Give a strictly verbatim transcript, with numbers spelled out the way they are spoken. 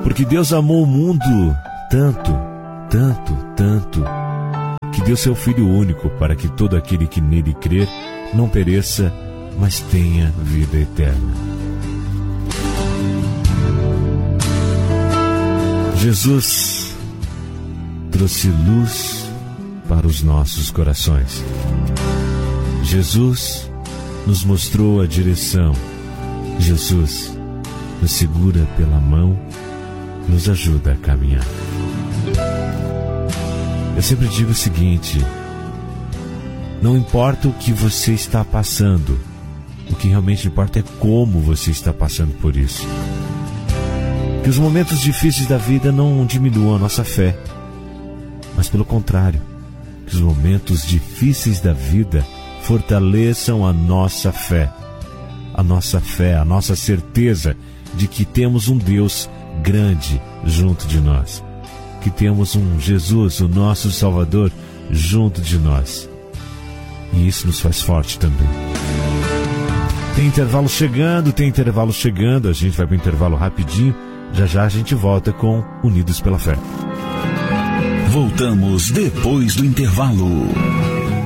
Porque Deus amou o mundo tanto, tanto, tanto, que deu seu Filho único para que todo aquele que nele crer não pereça, mas tenha vida eterna. Jesus trouxe luz para os nossos corações. Jesus nos mostrou a direção. Jesus nos segura pela mão, nos ajuda a caminhar. Eu sempre digo o seguinte: não importa o que você está passando, o que realmente importa é como você está passando por isso. Que os momentos difíceis da vida não diminuam a nossa fé, mas pelo contrário, que os momentos difíceis da vida fortaleçam a nossa fé. A nossa fé, a nossa certeza de que temos um Deus grande junto de nós. Que temos um Jesus, o nosso Salvador, junto de nós. E isso nos faz forte também. Tem intervalo chegando, tem intervalo chegando. A gente vai para o intervalo rapidinho. Já já a gente volta com Unidos pela Fé. Voltamos depois do intervalo.